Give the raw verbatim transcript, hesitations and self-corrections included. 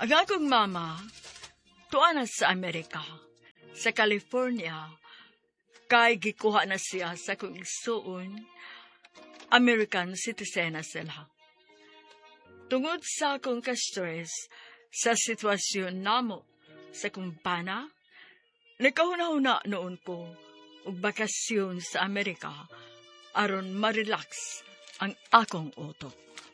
Ang akong mama, tuana sa Amerika, sa California, kay gikuha na siya sa kong igsuon, American citizen na sila. Tungod sa akong ka-stress sa sitwasyon namo sa kumpana, nakahuna-huna noon ko og bakasyon sa Amerika aron ma-relax ang akong utok.